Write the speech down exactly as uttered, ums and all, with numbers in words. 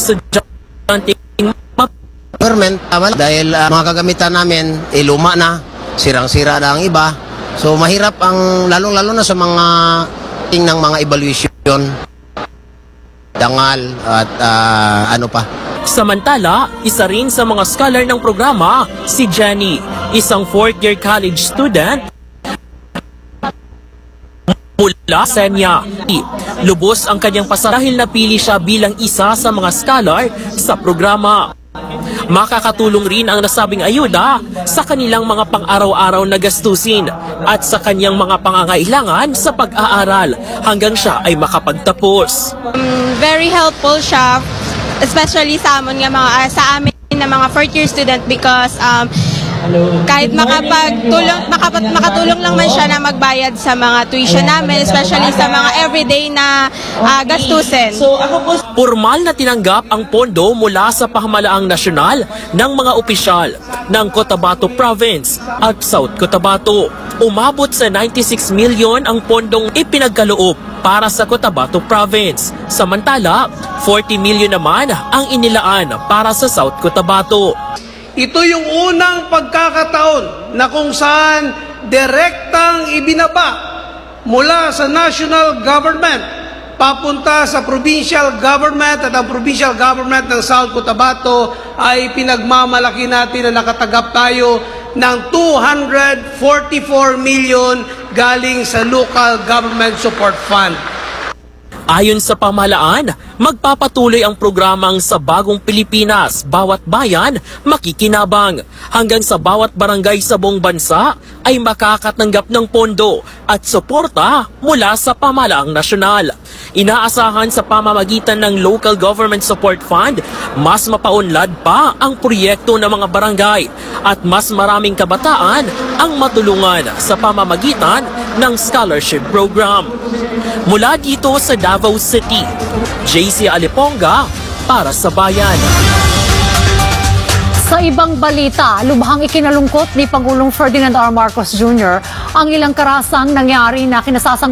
estudyante Government, tama, dahil uh, mga kagamitan namin, eh, luma na, sirang-sira na ang iba. So mahirap ang, lalong-lalo na sa mga ting ng mga evaluation, dangal at uh, ano pa. Samantala, isa rin sa mga scholar ng programa, si Jenny, isang fourth-year college student mula Senya. Lubos ang kanyang pasa dahil napili siya bilang isa sa mga scholar sa programa. Makakatulong rin ang nasabing ayuda sa kanilang mga pang-araw-araw na gastusin at sa kanyang mga pangangailangan sa pag-aaral hanggang siya ay makapagtapos. Um, very helpful siya, especially sa amin nga mga uh, sa amin na mga fourth year student because um, kahit makapagtulong makapat, makatulong lang man siya na magbayad sa mga tuition namin, especially sa mga everyday na uh, gastusin. Formal na tinanggap ang pondo mula sa pamahalaang nasyonal ng mga opisyal ng Cotabato Province at South Cotabato. Umabot sa ninety-six million ang pondong ipinagkaloob para sa Cotabato Province. Samantala, forty million naman ang inilaan para sa South Cotabato. Ito yung unang pagkakataon na kung saan direktang ibinaba mula sa national government papunta sa provincial government at ang provincial government ng South Cotabato ay pinagmamalaki natin na nakatanggap tayo ng two hundred forty-four million galing sa local government support fund. Ayon sa pamahalaan, magpapatuloy ang programang Sa Bagong Pilipinas, Bawat Bayan Makikinabang hanggang sa bawat barangay sa buong bansa ay makakatanggap ng pondo at suporta mula sa pamahalaang nasyonal. Inaasahan sa pamamagitan ng Local Government Support Fund, mas mapaunlad pa ang proyekto ng mga barangay at mas maraming kabataan ang matulungan sa pamamagitan ng scholarship program. Mula dito sa Davao City, J C Aliponga para sa Bayan. Sa ibang balita, lubhang ikinalungkot ni Pangulong Ferdinand R. Marcos Junior ang ilang karasang nangyari na kinasasang